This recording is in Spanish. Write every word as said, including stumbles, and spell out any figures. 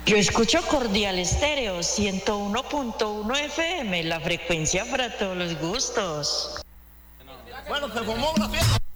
Yo escucho Cordial Estéreo ciento uno punto uno F M, la frecuencia para todos los gustos. Bueno, se formó una fiesta.